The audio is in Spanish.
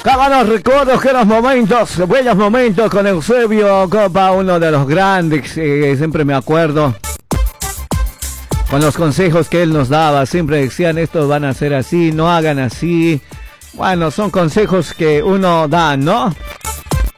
Cámanos, recuerdo que los momentos, bellos momentos con Eusebio Copa, uno de los grandes, siempre me acuerdo. Con los consejos que él nos daba, siempre decían, estos van a ser así, no hagan así. Bueno, son consejos que uno da, ¿no?